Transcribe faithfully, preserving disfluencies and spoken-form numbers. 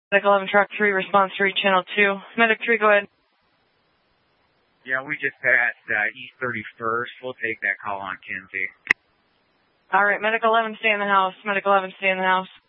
Medic eleven, Truck three, response three, Channel two. Medic three, go ahead. Yeah, we just passed uh, East thirty-first. We'll take that call on Kinsey. All right, Medic eleven, stay in the house. Medic eleven, stay in the house.